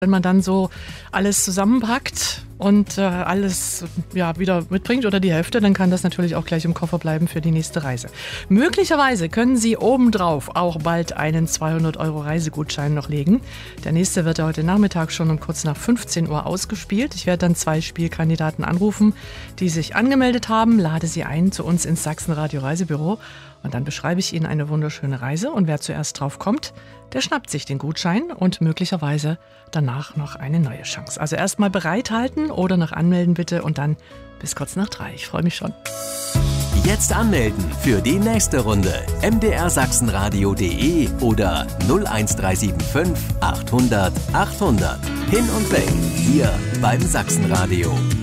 Wenn man dann so alles zusammenpackt und alles wieder mitbringt oder die Hälfte, dann kann das natürlich auch gleich im Koffer bleiben für die nächste Reise. Möglicherweise können Sie obendrauf auch bald einen 200-Euro-Reisegutschein noch legen. Der nächste wird ja heute Nachmittag schon um kurz nach 15 Uhr ausgespielt. Ich werde dann 2 Spielkandidaten anrufen, die sich angemeldet haben. Lade sie ein zu uns ins Sachsenradio Reisebüro und dann beschreibe ich Ihnen eine wunderschöne Reise. Und wer zuerst drauf kommt, der schnappt sich den Gutschein und möglicherweise danach noch eine neue Chance. Also erstmal bereithalten oder noch anmelden bitte und dann bis kurz nach 3. Ich freue mich schon. Jetzt anmelden für die nächste Runde. mdrsachsenradio.de oder 01375 800 800. Hin und weg, hier beim Sachsenradio.